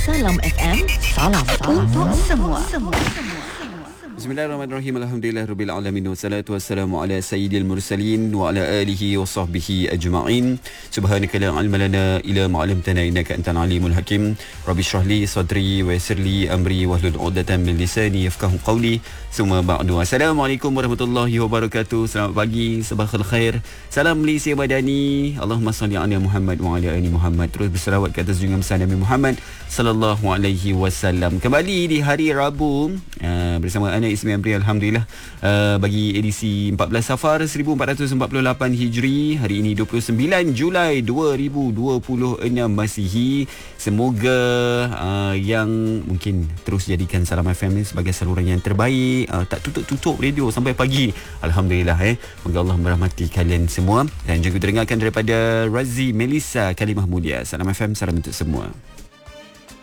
Salam FM, salam untuk semua. Bismillahirrahmanirrahim. Alhamdulillah rabbil alamin wassalatu wassalamu ala sayyidil mursalin wa ala alihi wa sahbihi ajma'in. Subhanaka la ilma lana illa ma 'allamtana innaka antal alimul hakim. Rabbi shrah li sadri wa yassir li amri wahlul 'uqdatam min lisani yafqahu qawli. Summa ba'du. Assalamualaikum warahmatullahi wabarakatuh. Selamat pagi, sabahul khair. Salam Malaysia Madani. Allahumma salli ala Muhammad wa ala ali Muhammad. Terus berselawat ke atas junjungan besar Nabi Muhammad sallallahu alaihi wasallam. Kembali di hari Rabu bersama Ana Ismail Amri, alhamdulillah, bagi edisi 14 Safar 1448 Hijri. Hari ini 29 Julai 2026 Masihi. Semoga yang mungkin terus jadikan Salam FM ni sebagai saluran yang terbaik, tak tutup-tutup radio sampai pagi. Alhamdulillah. Moga Allah merahmati kalian semua. Dan juga dengarkan daripada Razi Melissa Kalimah Mulia. Salam FM, salam untuk semua.